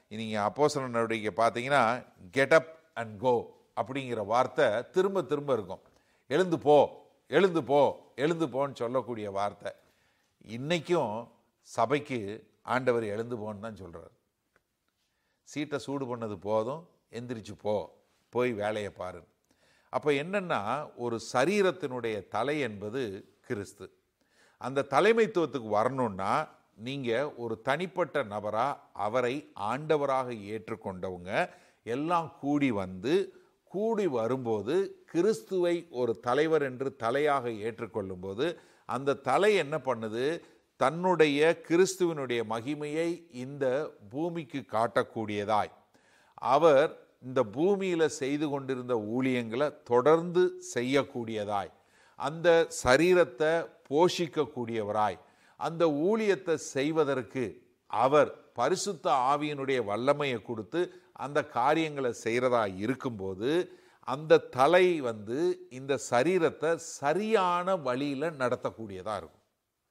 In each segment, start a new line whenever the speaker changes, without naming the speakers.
நீங்கள் அப்போஸ்தலர் நடவடிக்கை பார்த்தீங்கன்னா கெட் அப் அண்ட் கோ அப்படிங்கிற வார்த்தை திரும்ப திரும்ப இருக்கும். எழுந்து போ, எழுந்து போ, எழுந்து போன்னு சொல்லக்கூடிய வார்த்தை. இன்றைக்கும் சபைக்கு ஆண்டவர் எழுந்து போன்னு தான் சொல்கிறார். சீட்டை சூடு பண்ணது போதும், எந்திரிச்சு போ, போய் வேலையை பாரு. அப்போ என்னென்னா, ஒரு சரீரத்தினுடைய தலை என்பது கிறிஸ்து. அந்த தலைமைத்துவத்துக்கு வரணுன்னா நீங்கள் ஒரு தனிப்பட்ட நபராக அவரை ஆண்டவராக ஏற்றுக்கொண்டவங்க எல்லாம் கூடி வரும்போது கிறிஸ்துவை ஒரு தலைவர் என்று தலையாக ஏற்றுக்கொள்ளும்போது அந்த தலை என்ன பண்ணுது, தன்னுடைய கிறிஸ்துவனுடைய மகிமையை இந்த பூமிக்கு காட்டக்கூடியதாய், அவர் இந்த பூமியில் செய்து கொண்டிருந்த ஊழியங்களை தொடர்ந்து செய்யக்கூடியதாய், அந்த சரீரத்தை போஷிக்கக்கூடியவராய், அந்த ஊழியத்தை செய்வதற்கு அவர் பரிசுத்த ஆவியினுடைய வல்லமையை கொடுத்து அந்த காரியங்களை செய்கிறதா இருக்கும்போது அந்த தலை இந்த சரீரத்தை சரியான வழியில் நடத்தக்கூடியதாக இருக்கும்.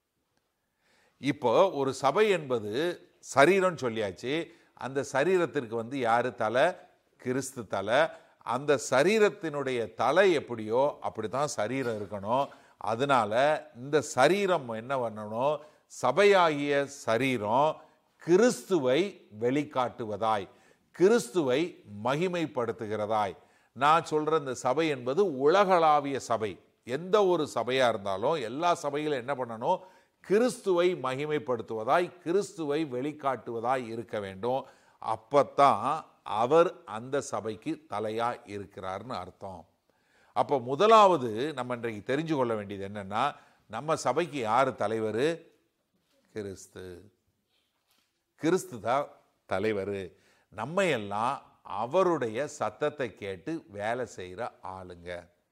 இப்போ ஒரு சபை என்பது சரீரம் சொல்லியாச்சு. அந்த சரீரத்திற்கு யாரு தலை? கிறிஸ்து தலை. அந்த சரீரத்தினுடைய தலை எப்படியோ அப்படித்தான் சரீரம் இருக்கணும். அதனால இந்த சரீரம் என்ன பண்ணணும், சபையாகிய சரீரம் கிறிஸ்துவை வெளிக்காட்டுவதாய், கிறிஸ்துவை மகிமைப்படுத்துகிறதாய். நான் சொல்ற இந்த சபை என்பது உலகளாவிய சபை. எந்த ஒரு சபையா இருந்தாலும் எல்லா சபையிலும் என்ன பண்ணணும், கிறிஸ்துவை மகிமைப்படுத்துவதாய், கிறிஸ்துவை வெளிக்காட்டுவதாய் இருக்க வேண்டும். அப்பத்தான் அவர் அந்த சபைக்கு தலையா இருக்கிறார்னு அர்த்தம். அப்போ முதலாவது நம்ம இன்றைக்கு தெரிஞ்சு கொள்ள வேண்டியது என்னன்னா, நம்ம சபைக்கு யார் தலைவர்? கிறிஸ்து. கிறிஸ்து தான் தலைவர். நம்ம எல்லாம் அவருடைய சத்தத்தை கேட்டு வேலை செய்கிற ஆளுங்க.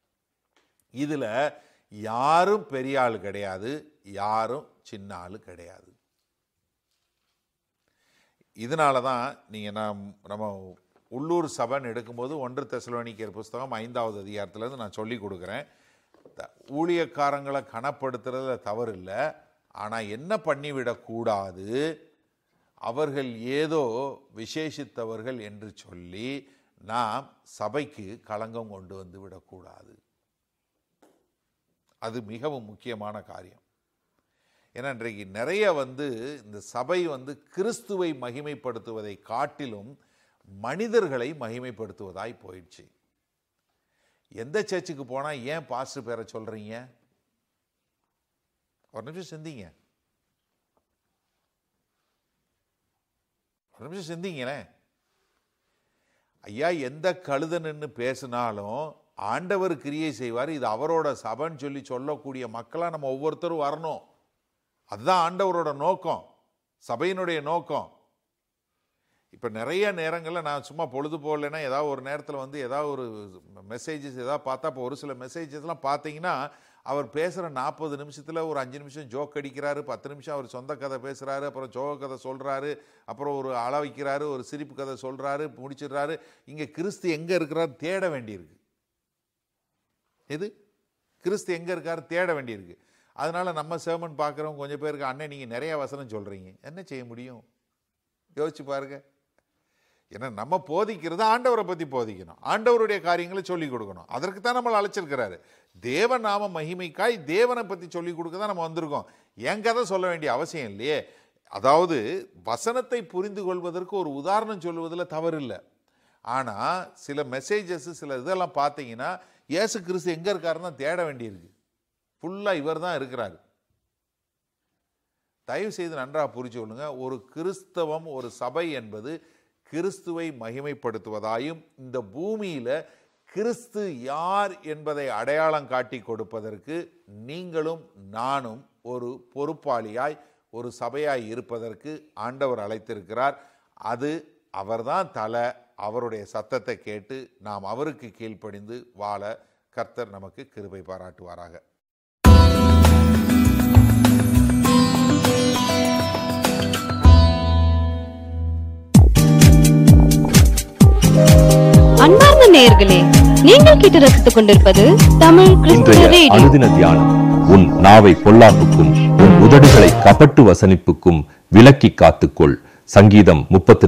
இதில் யாரும் பெரிய ஆள் கிடையாது, யாரும் சின்ன ஆள் கிடையாது. இதனால தான் நீங்கள் நம்ம உள்ளூர் சபைன்னு எடுக்கும்போது 1 தெசலோனிக்கேயர் புஸ்தகம் 5வது அதிகாரத்துலேருந்து நான் சொல்லி கொடுக்குறேன். ஊழியக்காரங்களை கனப்படுத்துறதுல தவறு இல்லை. ஆனால் என்ன பண்ணிவிடக்கூடாது, அவர்கள் ஏதோ விசேஷித்தவர்கள் என்று சொல்லி நாம் சபைக்கு களங்கம் கொண்டு வந்து விடக்கூடாது. அது மிகவும் முக்கியமான காரியம். ஏன்னா இன்றைக்கு நிறைய இந்த சபை கிறிஸ்துவை மகிமைப்படுத்துவதை காட்டிலும் மனிதர்களை மகிமைப்படுத்துவதாய் போயிடுச்சு. எந்த சர்ச்சுக்கு போனால் ஏன் பாஸ்டர் பேரை சொல்றீங்க? ஒரு நிமிஷம் சிந்திங்க, ஒரு நிமிஷம் சிந்திங்களே. ஐயா, எந்த கழுதன்னு பேசினாலும் ஆண்டவர் கிரியை செய்வார், இது அவரோட சபைன்னு சொல்லக்கூடிய மக்களாக நம்ம ஒவ்வொருத்தரும் வரணும். அதுதான் ஆண்டவரோட நோக்கம், சபையினுடைய நோக்கம். இப்போ நிறைய நேரங்களில் நான் சும்மா பொழுது போகலைன்னா ஏதாவது ஒரு நேரத்தில் ஏதாவது ஒரு மெசேஜஸ் ஏதாவது பார்த்தா, இப்போ ஒரு சில மெசேஜஸ்லாம் பார்த்தீங்கன்னா அவர் பேசுகிற 40 நிமிஷத்தில் ஒரு 5 நிமிஷம் ஜோக் அடிக்கிறாரு, 10 நிமிஷம் அவர் சொந்த கதை பேசுகிறாரு, அப்புறம் ஜோக கதை சொல்கிறாரு, அப்புறம் ஒரு அள வைக்கிறாரு, ஒரு சிரிப்பு கதை சொல்கிறாரு, முடிச்சிடுறாரு. இங்கே கிறிஸ்து எங்கே இருக்கிறார் தேட வேண்டியிருக்கு. எது கிறிஸ்து எங்கே இருக்காரு தேட வேண்டியிருக்கு. அதனால நம்ம சேமன் பார்க்குறவங்க கொஞ்சம் பேருக்கு, அண்ணன் நீங்கள் நிறைய வசனம் சொல்கிறீங்க, என்ன செய்ய முடியும்? யோசிச்சு பாருங்க. ஏன்னா நம்ம போதிக்கிறது ஆண்டவரை பற்றி போதிக்கணும், ஆண்டவருடைய காரியங்களை சொல்லிக் கொடுக்கணும். அதற்கு தான் நம்மளை அழைச்சிருக்கிறாரு. தேவ நாம மகிமைக்காய் தேவனை பற்றி சொல்லிக் கொடுக்க தான் நம்ம வந்திருக்கோம். என் கதை சொல்ல வேண்டிய அவசியம் இல்லையே. அதாவது வசனத்தை புரிந்து கொள்வதற்கு ஒரு உதாரணம் சொல்லுவதில் தவறு இல்லை. ஆனால் சில மெசேஜஸ் சில இதெல்லாம் பார்த்தீங்கன்னா இயேசு கிறிஸ்து எங்கே இருக்காருன்னா தேட வேண்டியிருக்கு. ஃபுல்லாக இவர் தான் இருக்கிறாரு. தயவு செய்து நன்றாக புரிச்சு கொள்ளுங்க. ஒரு கிறிஸ்தவம், ஒரு சபை என்பது கிறிஸ்துவை மகிமைப்படுத்துவதாயும் இந்த பூமியில கிறிஸ்து யார் என்பதை அடையாளம் காட்டி கொடுப்பதற்கு நீங்களும் நானும் ஒரு பொறுப்பாளியாய், ஒரு சபையாய் இருப்பதற்கு ஆண்டவர் அழைத்திருக்கிறார். அது அவர்தான் தலை. அவருடைய சத்தத்தை கேட்டு நாம் அவருக்கு கீழ்ப்படிந்து வாழ கர்த்தர் நமக்கு கிருபை பாராட்டுவாராக.
அன்பார்ந்த நேயர்களே, நீங்கள் கேட்டு ரசித்துக் கொண்டிருப்பது தமிழ் கிறிஸ்துவ ரேடியோ.
அனுதின தியானம். உன் நாவை பொல்லாப்புக்கும் உன் உதடுகளை கபட்டு வசனிப்புக்கும் விலக்கி காத்துக்கொள். சங்கீதம்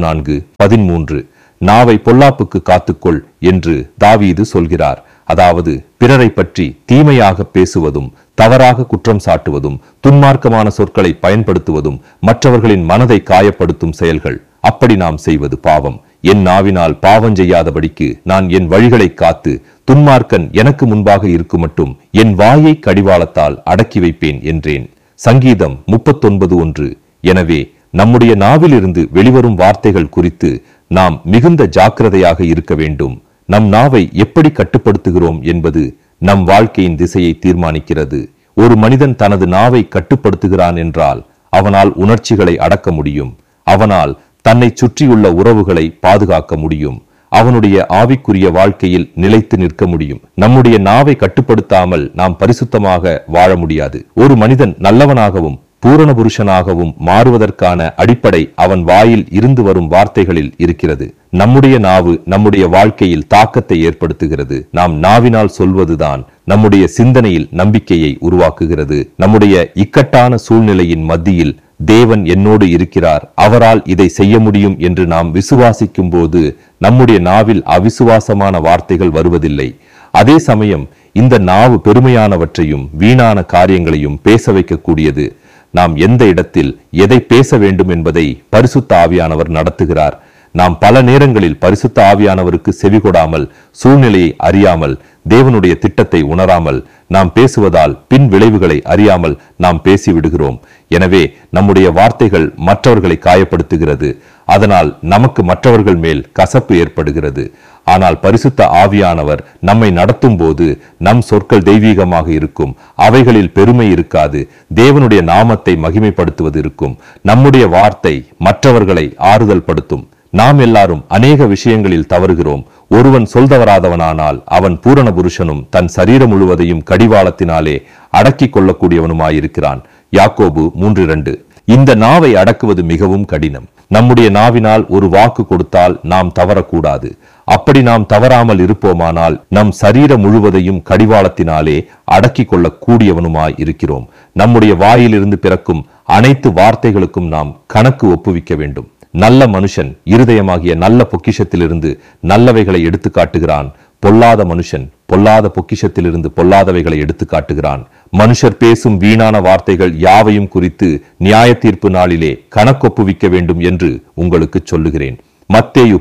34:13. நாவை பொல்லாப்புக்கு காத்துக்கொள் என்று தாவீது சொல்கிறார். அதாவது பிறரை பற்றி தீமையாக பேசுவதும், தவறாக குற்றம் சாட்டுவதும், துன்மார்க்கமான சொற்களை பயன்படுத்துவதும் மற்றவர்களின் மனதை காயப்படுத்தும் செயல்கள். அப்படி நாம் செய்வது பாவம். என் நாவினால் பாவம் செய்யாதபடிக்கு நான் என் வழிகளை காத்து, துன்மார்க்கன் எனக்கு முன்பாக இருக்கும் மட்டும் என் வாயை கடிவாளத்தால் அடக்கி வைப்பேன் என்றேன். சங்கீதம் 39:1. எனவே நம்முடைய நாவிலிருந்து வெளிவரும் வார்த்தைகள் குறித்து நாம் மிகுந்த ஜாக்கிரதையாக இருக்க வேண்டும். நம் நாவை எப்படி கட்டுப்படுத்துகிறோம் என்பது நம் வாழ்க்கையின் திசையை தீர்மானிக்கிறது. ஒரு மனிதன் தனது நாவை கட்டுப்படுத்துகிறான் என்றால் அவனால் உணர்ச்சிகளை அடக்க முடியும். அவனால் தன்னை சுற்றியுள்ள உறவுகளை பாதுகாக்க முடியும். அவனுடைய ஆவிக்குரிய வாழ்க்கையில் நிலைத்து நிற்க முடியும். நம்முடைய நாவை கட்டுப்படுத்தாமல் நாம் பரிசுத்தமாக வாழ முடியாது. ஒரு மனிதன் நல்லவனாகவும் பூரண புருஷனாகவும் மாறுவதற்கான அடிப்படை அவன் வாயில் இருந்து வரும் வார்த்தைகளில் இருக்கிறது. நம்முடைய நாவு நம்முடைய வாழ்க்கையில் தாக்கத்தை ஏற்படுத்துகிறது. நாம் நாவினால் சொல்வதுதான் நம்முடைய சிந்தனையில் நம்பிக்கையை உருவாக்குகிறது. நம்முடைய இக்கட்டான சூழ்நிலையின் மத்தியில் தேவன் என்னோடு இருக்கிறார், அவரால் இதை செய்ய முடியும் என்று நாம் விசுவாசிக்கும் போது நம்முடைய நாவில் அவிசுவாசமான வார்த்தைகள் வருவதில்லை. அதே சமயம் இந்த நாவு பெருமையானவற்றையும் வீணான காரியங்களையும் பேச வைக்கக்கூடியது. நாம் எந்த இடத்தில் எதை பேச வேண்டும் என்பதை பரிசுத்த ஆவியானவர் நடத்துகிறார். நாம் பல நேரங்களில் பரிசுத்த ஆவியானவருக்கு செவிகொடாமல், சூழ்நிலையை அறியாமல், தேவனுடைய திட்டத்தை உணராமல் நாம் பேசுவதால் பின் விளைவுகளை அறியாமல் நாம் பேசிவிடுகிறோம். எனவே நம்முடைய வார்த்தைகள் மற்றவர்களை காயப்படுத்துகிறது. அதனால் நமக்கு மற்றவர்கள் மேல் கசப்பு ஏற்படுகிறது. ஆனால் பரிசுத்த ஆவியானவர் நம்மை நடத்தும் போது நம் சொற்கள் தெய்வீகமாக இருக்கும். அவைகளில் பெருமை இருக்காது. தேவனுடைய நாமத்தை மகிமைப்படுத்துவது இருக்கும். நம்முடைய வார்த்தை மற்றவர்களை ஆறுதல் படுத்தும். நாம் எல்லாரும் அநேக விஷயங்களில் தவறுகிறோம். ஒருவன் சொல்தவராதவனானால் அவன் பூரண புருஷனும் தன் சரீரம் முழுவதையும் கடிவாளத்தினாலே அடக்கிக் கொள்ளக்கூடியவனுமாயிருக்கிறான். யாக்கோபு 3:2. இந்த நாவை அடக்குவது மிகவும் கடினம். நம்முடைய நாவினால் ஒரு வாக்கு கொடுத்தால் நாம் தவறக்கூடாது. அப்படி நாம் தவறாமல் இருப்போமானால் நம் சரீரம் முழுவதையும் கடிவாளத்தினாலே அடக்கிக் கொள்ளக் கூடியவனுமாய் இருக்கிறோம். நம்முடைய வாயிலிருந்து பிறக்கும் அனைத்து வார்த்தைகளுக்கும் நாம் கணக்கு ஒப்புவிக்க வேண்டும். நல்ல மனுஷன் இருதயமாகிய நல்ல பொக்கிஷத்திலிருந்து நல்லவைகளை எடுத்து காட்டுகிறான். பொல்லாத மனுஷன் பொல்லாத பொக்கிஷத்திலிருந்து பொல்லாதவைகளை எடுத்து காட்டுகிறான். மனுஷர் பேசும் வீணான வார்த்தைகள் யாவையும் குறித்து நியாய தீர்ப்பு நாளிலே கணக்கொப்புவிக்க வேண்டும் என்று உங்களுக்கு சொல்லுகிறேன். மத்தேயு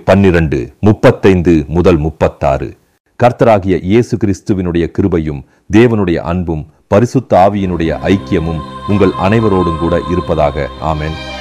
12:35-36. கர்த்தராகிய இயேசு கிறிஸ்துவினுடைய கிருபையும் தேவனுடைய அன்பும் பரிசுத்த ஆவியினுடைய ஐக்கியமும் உங்கள் அனைவரோடும் கூட இருப்பதாக. ஆமென்.